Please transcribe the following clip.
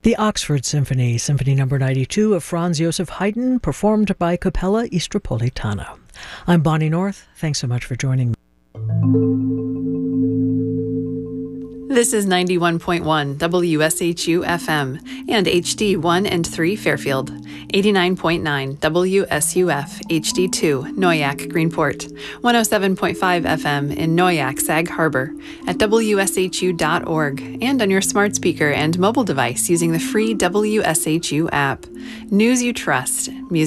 The Oxford Symphony, Symphony No. 92 of Franz Joseph Haydn, performed by Capella Istropolitana. I'm Bonnie North. Thanks so much for joining me. This is 91.1 WSHU FM and HD 1 and 3 Fairfield, 89.9 WSUF HD 2 Noyac Greenport, 107.5 FM in Noyac Sag Harbor, at WSHU.org, and on your smart speaker and mobile device using the free WSHU app. News you trust. Music